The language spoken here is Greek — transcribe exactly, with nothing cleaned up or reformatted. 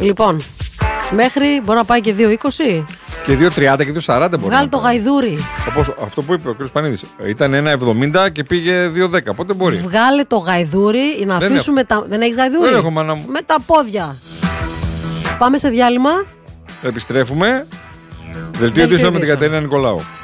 Λοιπόν, μέχρι μπορεί να πάει και δύο είκοσι. Και δύο τριάντα και δύο σαράντα μπορεί. Βγάλει το γαϊδούρι. Όπως αυτό που είπε ο κ. Πανίδης. Ήταν ένα εβδομήντα και πήγε δύο δέκα. Πότε μπορεί. Βγάλε το γαϊδούρι ή να Δεν αφήσουμε έχω. τα. Δεν έχει γαϊδούρι. Δεν έχω, μάνα μου. Με τα πόδια. Πάμε σε διάλειμμα. Επιστρέφουμε. Δελτίο ειδήσεων με την Κατερίνα Νικολάου.